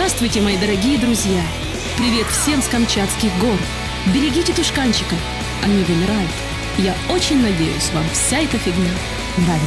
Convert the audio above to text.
Здравствуйте, мои дорогие друзья! Привет всем с Камчатских гор! Берегите тушканчиков, они вымирают. Я очень надеюсь, вам вся эта фигня нравится.